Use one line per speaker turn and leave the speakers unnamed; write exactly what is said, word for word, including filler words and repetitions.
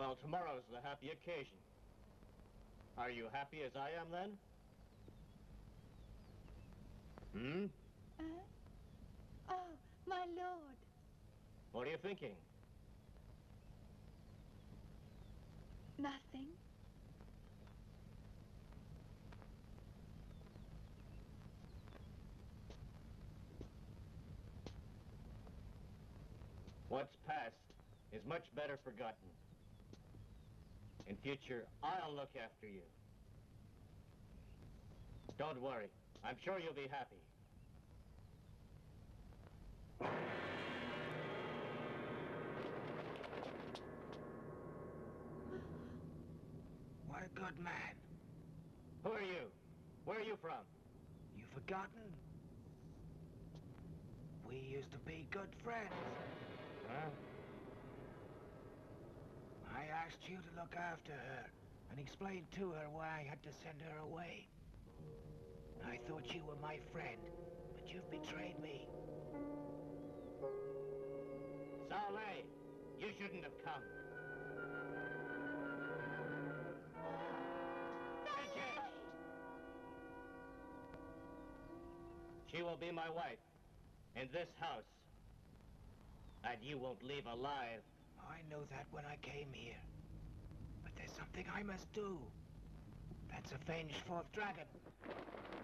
Well, tomorrow's the happy occasion. Are you happy as I am, then? Hmm?
Uh, oh, my lord.
What are you thinking?
Nothing.
What's past is much better forgotten. In future, I'll look after you. Don't worry. I'm sure you'll be happy.
What a good man.
Who are you? Where are you from?
You forgotten? We used to be good friends.
Huh?
I asked you to look after her and explained to her why I had to send her away. I thought you were my friend, but you've betrayed me.
Sao Lei, you shouldn't have come. She will be my wife in this house. And you won't leave alive.
I knew that when I came here. But there's something I must do. That's avenge Fourth Dragon.